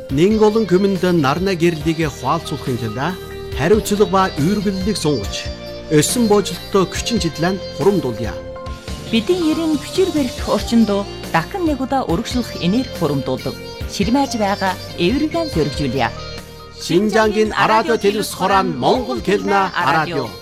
Нэг олон хүмүнд нарна гэрлийг хуалцуулахын тулд хариуцлага ба үйргэллийг сунгаж, өссөн бooжилттой хүчин чиглэн хурамдуулъя. Бидний ерийн хүчээр барих орчинд дахин нэг удаа өргөжлөх энерги хурамдуулдаг. Ширмэж байгаа эвэргэн зөргижүүлье. Шинжангийн радио телевиз хорон Монгол хэлнэ радио.